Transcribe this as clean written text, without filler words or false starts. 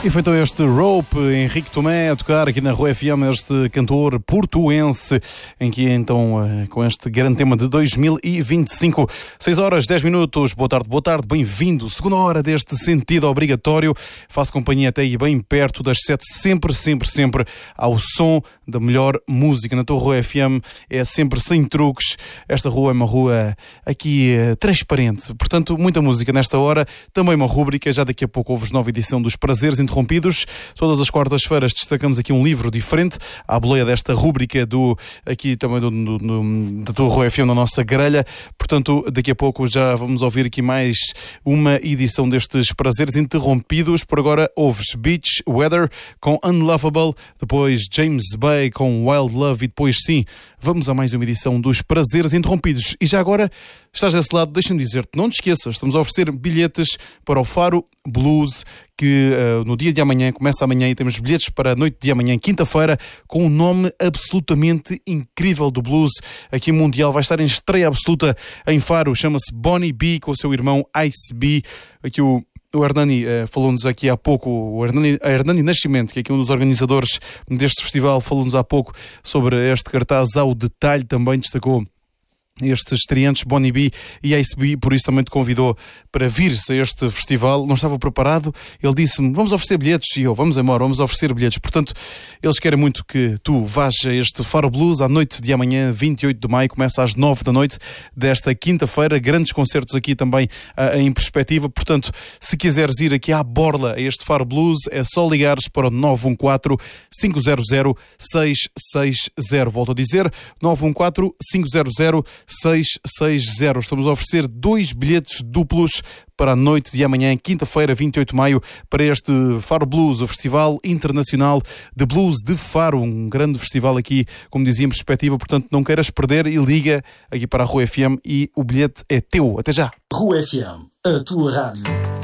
E foi então este Rope, Henrique Tomé, a tocar aqui na Rua FM, este cantor portuense, em que então, com este grande tema de 2025, 6 horas, 10 minutos, boa tarde, bem-vindo, segunda hora deste sentido obrigatório, faço companhia até aí bem perto das 7, sempre ao som da melhor música. Na tua Rua FM é sempre sem truques, esta rua é uma rua aqui transparente, portanto, muita música nesta hora, também uma rúbrica, já daqui a pouco houve nova edição dos Prazeres Interrompidos. Todas as quartas-feiras destacamos aqui um livro diferente à boleia desta rúbrica aqui também da tua Rua FM, na nossa grelha. Portanto, daqui a pouco já vamos ouvir aqui mais uma edição destes Prazeres Interrompidos. Por agora ouves Beach Weather com Unlovable, depois James Bay com Wild Love e depois sim, vamos a mais uma edição dos Prazeres Interrompidos. E já agora, estás desse lado, deixa-me dizer-te, não te esqueças, estamos a oferecer bilhetes para o Faro Blues, que no dia de amanhã, começa amanhã, e temos bilhetes para a noite de amanhã, quinta-feira, com um nome absolutamente incrível do blues aqui mundial. Vai estar em estreia absoluta em Faro, chama-se Bonnie B, com o seu irmão Ice B. Aqui o Hernani falou-nos aqui há pouco, Hernani Nascimento, que é aqui um dos organizadores deste festival, falou-nos há pouco sobre este cartaz ao detalhe, também destacou estes estreantes Bonnie B e Ice B, por isso também te convidou para vir-se a este festival. Não estava preparado, ele disse-me, vamos oferecer bilhetes, e eu, vamos embora, vamos oferecer bilhetes. Portanto, eles querem muito que tu vás a este Faro Blues à noite de amanhã, 28 de maio, começa às 9 da noite desta quinta-feira, grandes concertos aqui também em perspectiva. Portanto, se quiseres ir aqui à borla a este Faro Blues, é só ligares para o 914-500-660. Volto a dizer, 914-500-660. Estamos a oferecer 2 bilhetes duplos para a noite de amanhã, quinta-feira, 28 de maio, para este Faro Blues, o Festival Internacional de Blues de Faro, um grande festival aqui, como dizia, em perspectiva. Portanto, não queiras perder e liga aqui para a Rua FM e o bilhete é teu. Até já! Rua FM, a tua rádio.